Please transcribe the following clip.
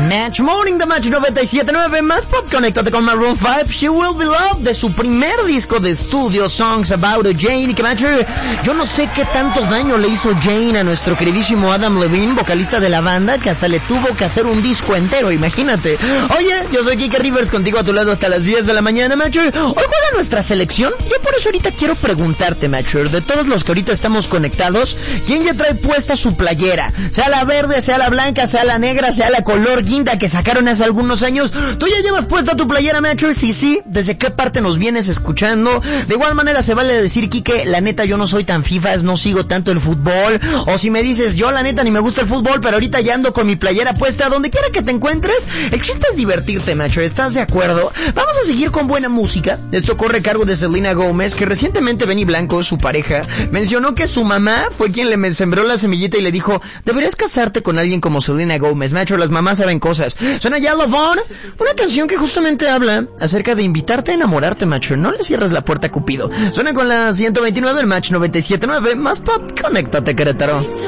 Match Morning de Match 97.9, más pop, conéctate con Maroon 5, She Will Be Loved, de su primer disco de estudio, Songs About a Jane. Y que Match, yo no sé qué tanto daño le hizo Jane a nuestro queridísimo Adam Levine, vocalista de la banda, que hasta le tuvo que hacer un disco entero, imagínate. Oye, yo soy Kike Rivers, contigo a tu lado hasta las 10 de la mañana, Match. Hoy juega nuestra selección, yo por eso ahorita quiero preguntarte, Match, de todos los que ahorita estamos conectados, ¿quién ya trae puesta su playera? Sea la verde, sea la blanca, sea la negra, sea la color guinda que sacaron hace algunos años. ¿Tú ya llevas puesta tu playera, Matcher? Sí, ¿desde qué parte nos vienes escuchando? De igual manera se vale decir, Kike, la neta yo no soy tan fifas, no sigo tanto el fútbol. O si me dices, yo la neta ni me gusta el fútbol, pero ahorita ya ando con mi playera puesta. Donde quiera que te encuentres, el chiste es divertirte, Matcher, ¿estás de acuerdo? Vamos a seguir con buena música. Esto corre a cargo de Selena Gómez, que recientemente Benny Blanco, su pareja, mencionó que su mamá fue quien le sembró la semillita y le dijo, deberías casarte con alguien como Selena Gómez. Matcher, las mamás saben cosas. Suena ya Love On, una canción que justamente habla acerca de invitarte a enamorarte, Matcher. No le cierres la puerta a Cupido. Suena con la 129, el Match 97.9, más pop, conéctate, Querétaro.